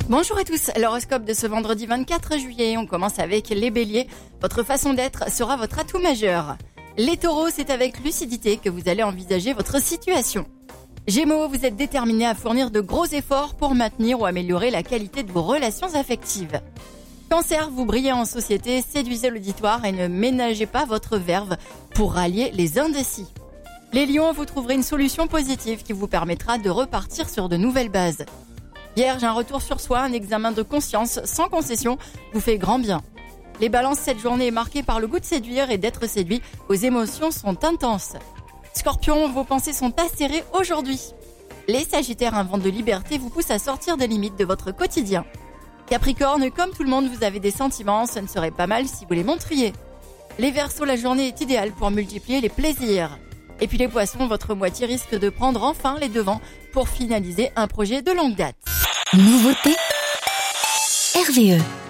Bonjour à tous, l'horoscope de ce vendredi 24 juillet, on commence avec les béliers. Votre façon d'être sera votre atout majeur. Les taureaux, c'est avec lucidité que vous allez envisager votre situation. Gémeaux, vous êtes déterminés à fournir de gros efforts pour maintenir ou améliorer la qualité de vos relations affectives. Cancer, vous brillez en société, séduisez l'auditoire et ne ménagez pas votre verve pour rallier les indécis. Les lions, vous trouverez une solution positive qui vous permettra de repartir sur de nouvelles bases. Vierge, un retour sur soi, un examen de conscience sans concession vous fait grand bien. Les balances, cette journée est marquée par le goût de séduire et d'être séduit, vos émotions sont intenses. Scorpion, vos pensées sont acérées aujourd'hui. Les sagittaires, un vent de liberté vous pousse à sortir des limites de votre quotidien. Capricorne, comme tout le monde, vous avez des sentiments, ce ne serait pas mal si vous les montriez. Les Verseaux, la journée est idéale pour multiplier les plaisirs. Et puis les Poissons, votre moitié risque de prendre enfin les devants pour finaliser un projet de longue date. Nouveauté RVE.